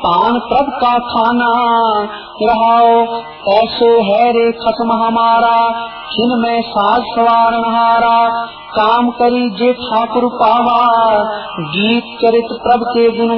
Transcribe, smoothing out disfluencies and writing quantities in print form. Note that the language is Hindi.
पान प्रभ का खाना रहाओ ऐसो है रे खत्म हमारा खिन में साज सवार नहारा काम करी जे ठाकुर पावा गीत चरित प्रभ के गुण